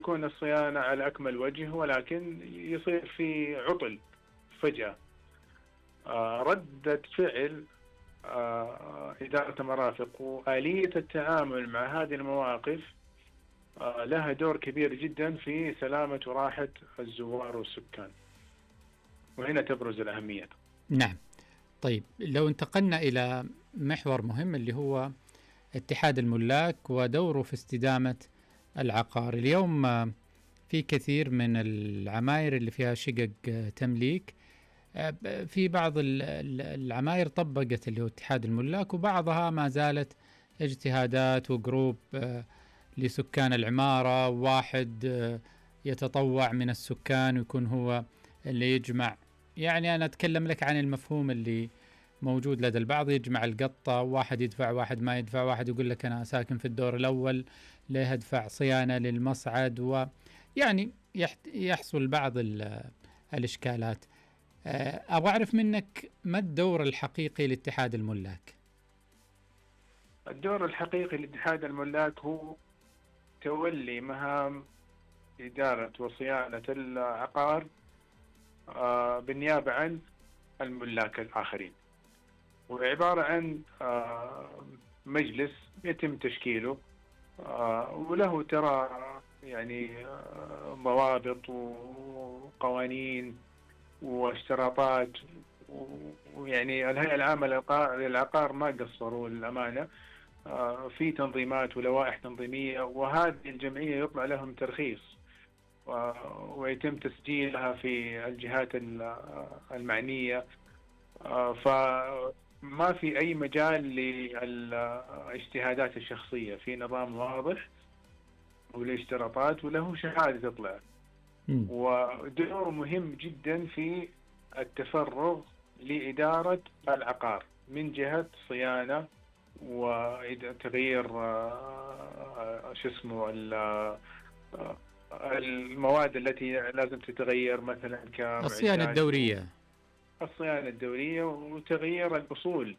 تكون الصيانة على أكمل وجه، ولكن يصير في عطل فجأة. ردة فعل إدارة المرافق وآلية التعامل مع هذه المواقف لها دور كبير جدا في سلامة وراحة الزوار والسكان، وهنا تبرز الأهمية. نعم. طيب لو انتقلنا إلى محور مهم اللي هو اتحاد الملاك ودوره في استدامة العقار. اليوم في كثير من العماير اللي فيها شقق تمليك، في بعض العماير طبقت اللي هو اتحاد الملاك، وبعضها ما زالت اجتهادات وجروب لسكان العمارة، واحد يتطوع من السكان ويكون هو اللي يجمع. يعني أنا أتكلم لك عن المفهوم اللي موجود لدى البعض، يجمع القطة، واحد يدفع واحد ما يدفع، واحد يقول لك أنا ساكن في الدور الأول ليه أدفع صيانة للمصعد، ويعني يحصل بعض الإشكالات. أبغى أعرف منك ما الدور الحقيقي لاتحاد الملاك؟ الدور الحقيقي لاتحاد الملاك هو تولي مهام إدارة وصيانة العقار بالنيابة عن الملاك الآخرين، وعبارة عن مجلس يتم تشكيله وله ترى يعني ضوابط وقوانين واشتراطات، ويعني الهيئة العامة للعقار ما قصروا للأمانة في تنظيمات ولوائح تنظيمية، وهذه الجمعية يطلع لهم ترخيص ويتم تسجيلها في الجهات المعنية. فما في أي مجال للاجتهادات الشخصية، في نظام واضح والاشتراطات وله شهادة تطلع. ودور مهم جدا في التفرغ لإدارة العقار من جهة صيانة وتغيير المواد التي لازم تتغير، مثلا الصيانة الدورية، الصيانة الدورية وتغيير الأصول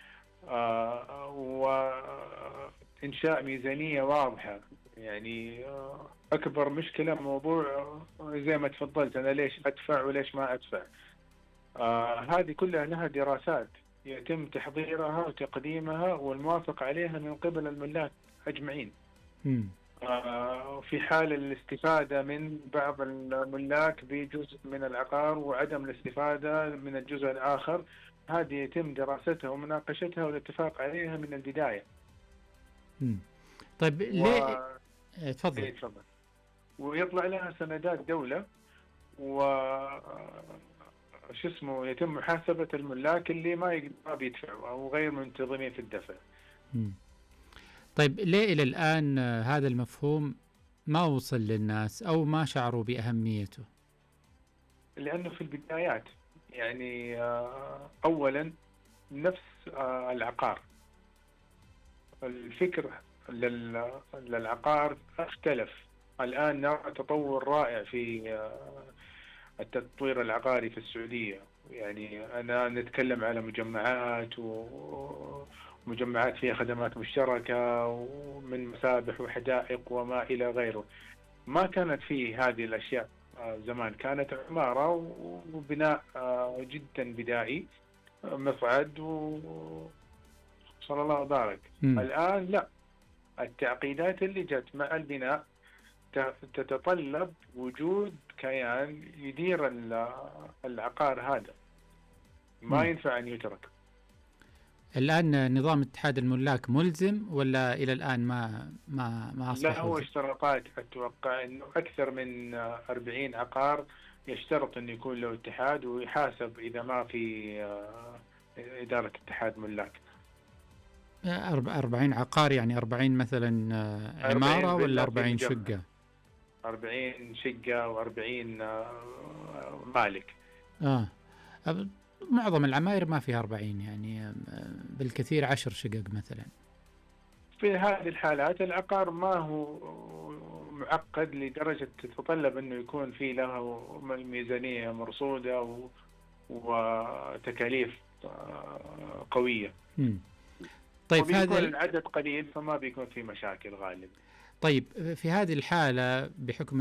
وإنشاء ميزانية واضحة. يعني أكبر مشكلة موضوع زي ما تفضلت أنا ليش أدفع وليش ما أدفع. هذه كلها لها دراسات يتم تحضيرها وتقديمها والموافق عليها من قبل الملاك أجمعين. في حال الاستفادة من بعض الملاك بجزء من العقار وعدم الاستفادة من الجزء الآخر، هذه يتم دراستها ومناقشتها والاتفاق عليها من البداية. طيب ليه؟ تفضل. ويطلع لها سندات دولة يتم محاسبة الملاك اللي ما بيدفعوا أو غير منتظمين في الدفع. طيب ليه إلى الآن هذا المفهوم ما وصل للناس أو ما شعروا بأهميته؟ لأنه في البدايات، يعني أولا نفس العقار، الفكر للعقار اختلف. الآن نرى تطور رائع في التطوير العقاري في السعودية. يعني أنا نتكلم على مجمعات ومجمعات فيها خدمات مشتركة ومن مسابح وحدائق وما إلى غيره. ما كانت فيه هذه الأشياء زمان، كانت عمارة وبناء جدا بدائي، مصعد صلى الله وبارك. الآن لا، التعقيدات اللي جت مع البناء تتطلب وجود كيان يدير العقار هذا، ما ينفع أن يترك. الآن نظام اتحاد الملاك ملزم ولا إلى الآن ما أصبح؟ لا، هو اشتراطات. أتوقع أنه أكثر من 40 عقار يشترط أن يكون له اتحاد ويحاسب إذا ما في إدارة اتحاد ملاك. 40 عقار يعني 40 مثلا عمارة ولا 40 شقة؟ 40 شقة و40 مالك. معظم العماير ما فيها 40، يعني بالكثير 10 شقق مثلا. في هذه الحالات العقار ما هو معقد لدرجة تتطلب أنه يكون فيه له ميزانية مرصودة وتكاليف قوية. طيب هذا العدد قليل فما بيكون في مشاكل غالبا. طيب في هذه الحالة بحكم